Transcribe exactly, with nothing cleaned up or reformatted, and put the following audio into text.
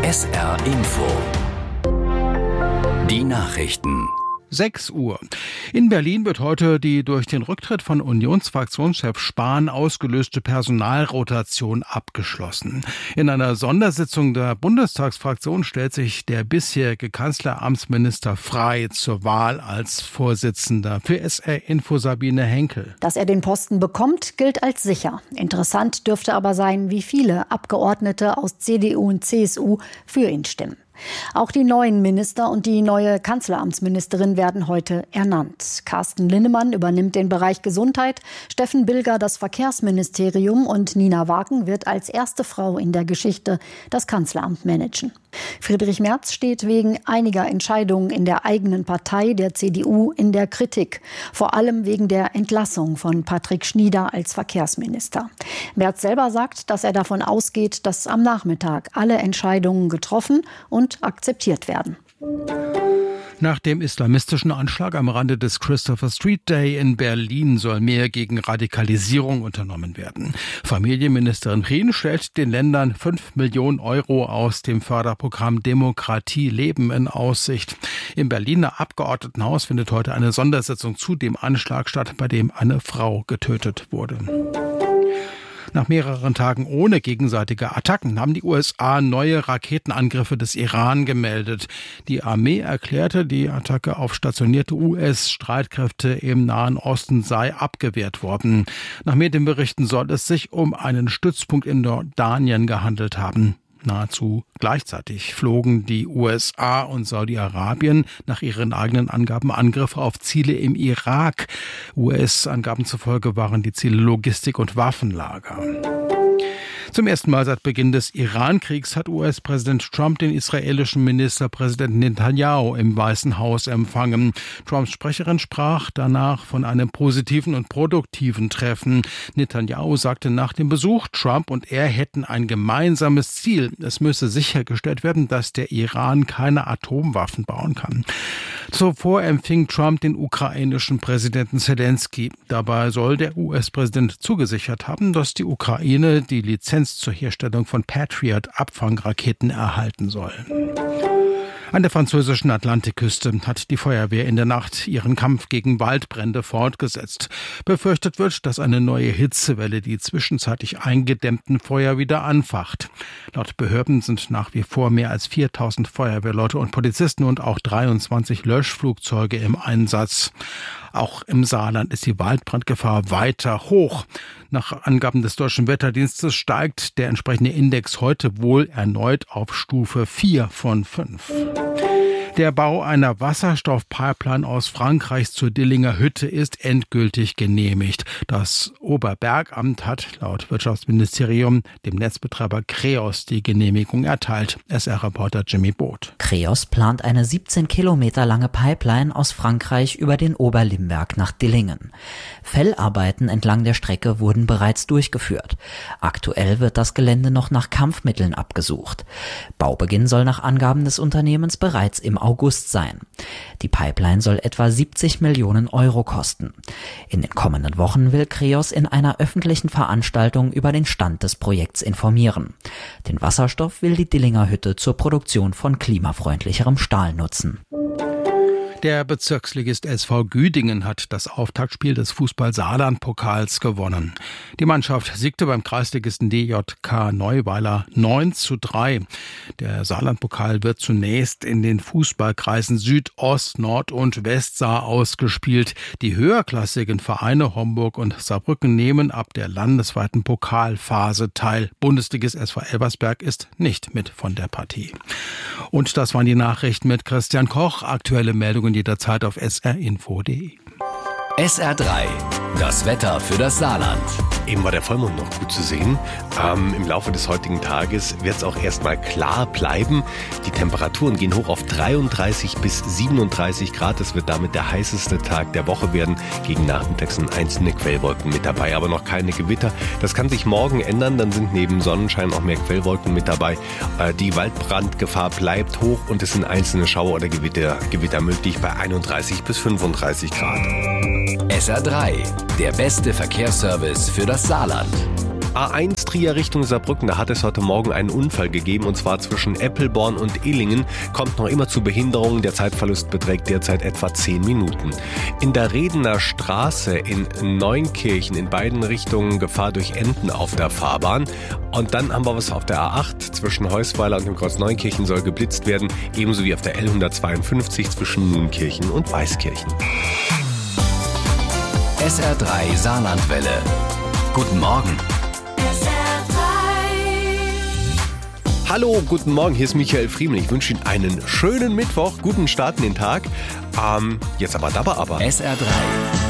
S R Info. Die Nachrichten. sechs Uhr. In Berlin wird heute die durch den Rücktritt von Unionsfraktionschef Spahn ausgelöste Personalrotation abgeschlossen. In einer Sondersitzung der Bundestagsfraktion stellt sich der bisherige Kanzleramtsminister Frey zur Wahl als Vorsitzender. Für S R Info Sabine Henkel. Dass er den Posten bekommt, gilt als sicher. Interessant dürfte aber sein, wie viele Abgeordnete aus C D U und C S U für ihn stimmen. Auch die neuen Minister und die neue Kanzleramtsministerin werden heute ernannt. Carsten Linnemann übernimmt den Bereich Gesundheit, Steffen Bilger das Verkehrsministerium und Nina Wagen wird als erste Frau in der Geschichte das Kanzleramt managen. Friedrich Merz steht wegen einiger Entscheidungen in der eigenen Partei, der C D U, in der Kritik. Vor allem wegen der Entlassung von Patrick Schnieder als Verkehrsminister. Merz selber sagt, dass er davon ausgeht, dass am Nachmittag alle Entscheidungen getroffen und akzeptiert werden. Nach dem islamistischen Anschlag am Rande des Christopher Street Day in Berlin soll mehr gegen Radikalisierung unternommen werden. Familienministerin Prien stellt den Ländern fünf Millionen Euro aus dem Förderprogramm Demokratie Leben in Aussicht. Im Berliner Abgeordnetenhaus findet heute eine Sondersitzung zu dem Anschlag statt, bei dem eine Frau getötet wurde. Nach mehreren Tagen ohne gegenseitige Attacken haben die U S A neue Raketenangriffe des Iran gemeldet. Die Armee erklärte, die Attacke auf stationierte U S-Streitkräfte im Nahen Osten sei abgewehrt worden. Nach Medienberichten soll es sich um einen Stützpunkt in Jordanien gehandelt haben. Nahezu gleichzeitig flogen die U S A und Saudi-Arabien nach ihren eigenen Angaben Angriffe auf Ziele im Irak. U S-Angaben zufolge waren die Ziele Logistik- und Waffenlager. Zum ersten Mal seit Beginn des Iran-Kriegs hat U S-Präsident Trump den israelischen Ministerpräsidenten Netanyahu im Weißen Haus empfangen. Trumps Sprecherin sprach danach von einem positiven und produktiven Treffen. Netanyahu sagte nach dem Besuch, Trump und er hätten ein gemeinsames Ziel. Es müsse sichergestellt werden, dass der Iran keine Atomwaffen bauen kann. Zuvor empfing Trump den ukrainischen Präsidenten Zelensky. Dabei soll der U S-Präsident zugesichert haben, dass die Ukraine die Lizenz zur Herstellung von Patriot-Abfangraketen erhalten soll. An der französischen Atlantikküste hat die Feuerwehr in der Nacht ihren Kampf gegen Waldbrände fortgesetzt. Befürchtet wird, dass eine neue Hitzewelle die zwischenzeitlich eingedämmten Feuer wieder anfacht. Laut Behörden sind nach wie vor mehr als viertausend Feuerwehrleute und Polizisten und auch dreiundzwanzig Löschflugzeuge im Einsatz. Auch im Saarland ist die Waldbrandgefahr weiter hoch. Nach Angaben des Deutschen Wetterdienstes steigt der entsprechende Index heute wohl erneut auf Stufe vier von fünf. Der Bau einer Wasserstoffpipeline aus Frankreich zur Dillinger Hütte ist endgültig genehmigt. Das Oberbergamt hat laut Wirtschaftsministerium dem Netzbetreiber Kreos die Genehmigung erteilt. S R-Reporter Jimmy Boot. Kreos plant eine siebzehn Kilometer lange Pipeline aus Frankreich über den Oberlimberg nach Dillingen. Fellarbeiten entlang der Strecke wurden bereits durchgeführt. Aktuell wird das Gelände noch nach Kampfmitteln abgesucht. Baubeginn soll nach Angaben des Unternehmens bereits im August sein. Die Pipeline soll etwa siebzig Millionen Euro kosten. In den kommenden Wochen will Kreos in einer öffentlichen Veranstaltung über den Stand des Projekts informieren. Den Wasserstoff will die Dillinger Hütte zur Produktion von klimafreundlicherem Stahl nutzen. Der Bezirksligist S V Güdingen hat das Auftaktspiel des Fußball-Saarland-Pokals gewonnen. Die Mannschaft siegte beim Kreisligisten D J K Neuweiler neun zu drei. Der Saarland-Pokal wird zunächst in den Fußballkreisen Süd, Ost, Nord und Westsaar ausgespielt. Die höherklassigen Vereine Homburg und Saarbrücken nehmen ab der landesweiten Pokalphase teil. Bundesligist S V Elversberg ist nicht mit von der Partie. Und das waren die Nachrichten mit Christian Koch. Aktuelle Meldungen jederzeit auf s r info punkt d e. S R drei, das Wetter für das Saarland. Eben war der Vollmond noch gut zu sehen. Ähm, Im Laufe des heutigen Tages wird es auch erstmal klar bleiben. Die Temperaturen gehen hoch auf dreiunddreißig bis siebenunddreißig Grad. Es wird damit der heißeste Tag der Woche werden. Gegen nachmittags sind einzelne Quellwolken mit dabei, aber noch keine Gewitter. Das kann sich morgen ändern. Dann sind neben Sonnenschein auch mehr Quellwolken mit dabei. Äh, die Waldbrandgefahr bleibt hoch und es sind einzelne Schauer oder Gewitter, Gewitter möglich bei einunddreißig bis fünfunddreißig Grad. S R drei, der beste Verkehrsservice für das Saarland. A eins Trier Richtung Saarbrücken, da hat es heute Morgen einen Unfall gegeben und zwar zwischen Eppelborn und Illingen. Kommt noch immer zu Behinderungen, der Zeitverlust beträgt derzeit etwa zehn Minuten. In der Redener Straße in Neunkirchen in beiden Richtungen Gefahr durch Enten auf der Fahrbahn. Und dann haben wir was auf der A acht zwischen Heusweiler und dem Kreuz Neunkirchen soll geblitzt werden, ebenso wie auf der L hundertzweiundfünfzig zwischen Nunkirchen und Weißkirchen. S R drei Saarlandwelle. Guten Morgen. Hallo, guten Morgen, hier ist Michael Friemel. Ich wünsche Ihnen einen schönen Mittwoch, guten Start in den Tag. Ähm, jetzt aber dabei aber. S R drei